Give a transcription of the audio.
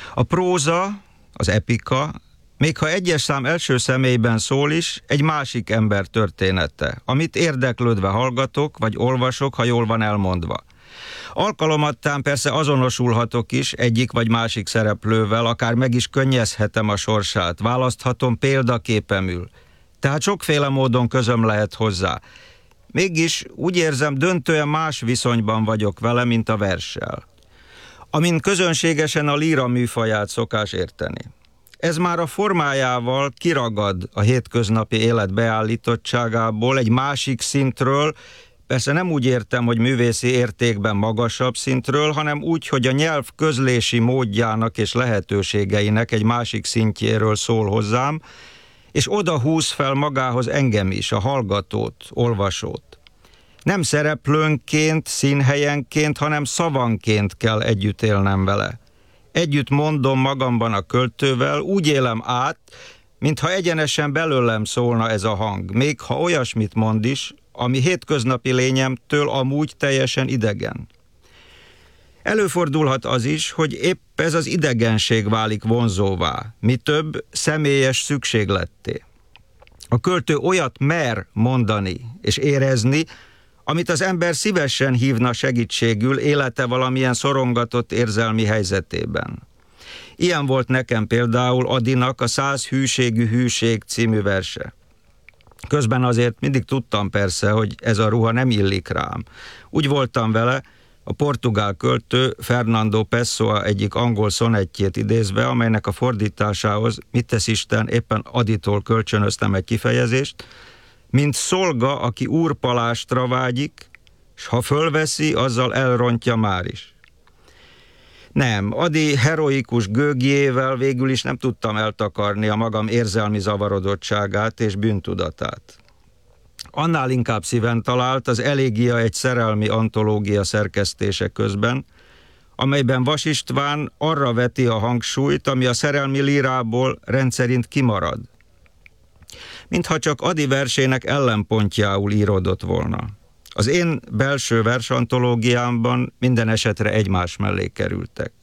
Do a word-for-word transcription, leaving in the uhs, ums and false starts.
A próza, az epika, még ha egyes szám első személyben szól is, egy másik ember története, amit érdeklődve hallgatok, vagy olvasok, ha jól van elmondva. Alkalomattán persze azonosulhatok is egyik vagy másik szereplővel, akár meg is könnyezhetem a sorsát, választhatom példaképemül. Tehát sokféle módon közöm lehet hozzá. Mégis úgy érzem, döntően más viszonyban vagyok vele, mint a verssel. Amin közönségesen a líra műfaját szokás érteni. Ez már a formájával kiragad a hétköznapi élet beállítottságából, egy másik szintről, persze nem úgy értem, hogy művészi értékben magasabb szintről, hanem úgy, hogy a nyelv közlési módjának és lehetőségeinek egy másik szintjéről szól hozzám, és oda húz fel magához engem is, a hallgatót, olvasót. Nem szereplőnként, színhelyenként, hanem szavanként kell együtt élnem vele. Együtt mondom magamban a költővel, úgy élem át, mintha egyenesen belőlem szólna ez a hang, még ha olyasmit mond is, ami hétköznapi lényemtől amúgy teljesen idegen. Előfordulhat az is, hogy épp ez az idegenség válik vonzóvá, mi több személyes szükségletté. A költő olyat mer mondani és érezni, amit az ember szívesen hívna segítségül élete valamilyen szorongatott érzelmi helyzetében. Ilyen volt nekem például Adinak a Száz hűségű hűség című verse. Közben azért mindig tudtam persze, hogy ez a ruha nem illik rám. Úgy voltam vele, a portugál költő Fernando Pessoa egyik angol szonettjét idézve, amelynek a fordításához, mit tesz Isten, éppen Aditól kölcsönöztem egy kifejezést, mint szolga, aki úrpalástra vágyik, s ha fölveszi, azzal elrontja már is. Nem, Adi heroikus gőgjével végül is nem tudtam eltakarni a magam érzelmi zavarodottságát és bűntudatát. Annál inkább szíven talált az Elégia egy szerelmi antológia szerkesztése közben, amelyben Vas István arra veti a hangsúlyt, ami a szerelmi lírából rendszerint kimarad. Mintha csak Adi versének ellenpontjául íródott volna. Az én belső versantológiámban minden esetre egymás mellé kerültek.